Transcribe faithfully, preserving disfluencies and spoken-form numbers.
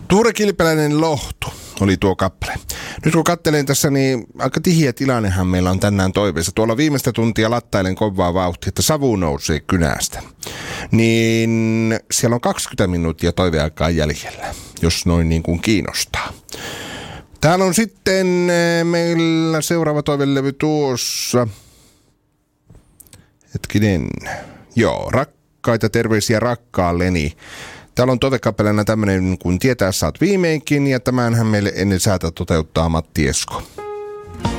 Tuure Kilpeläinen Lohtu oli tuo kappale. Nyt kun katselen tässä, niin aika tihiä tilannehan meillä on tänään toiveessa. Tuolla viimeistä tuntia lattailen kovaa vauhtia, että savu nousee kynästä. Niin siellä on kaksikymmentä minuuttia toiveaikaa jäljellä, jos noin niin kuin kiinnostaa. Täällä on sitten meillä seuraava toivelevy tuossa. Hetkinen. Joo, rakkaita terveisiä rakkaalleni. Täällä on toivekappaleena tämmöinen, kun tietää saat viimeinkin, ja tämänhän meille ennen säätä toteuttaa Matti Esko.